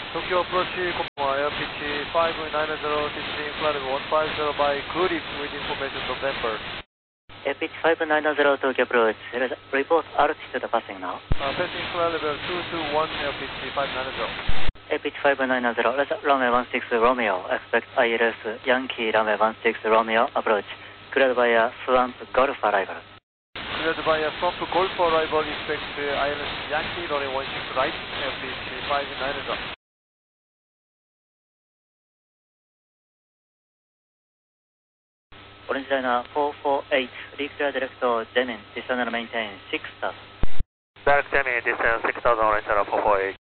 Tokyo approach, air pitch 590, descending flight 150 by good with information November. Air pitch 590 Tokyo approach, report altitude passing now. Passing flight level 221, air pitch 590. Air pitch 590, runway 16 Romeo, expect ILS Yankee runway 16 Romeo approach, cleared via Swamp Golf arrival. Cleared via Swamp Golf arrival, expect ILS Yankee runway 16 right, air pitch 590. Orange Liner 448, reclear direct Zemin, descend and maintain 6000. Direct Zemin, descend 6000, Orange Liner 448.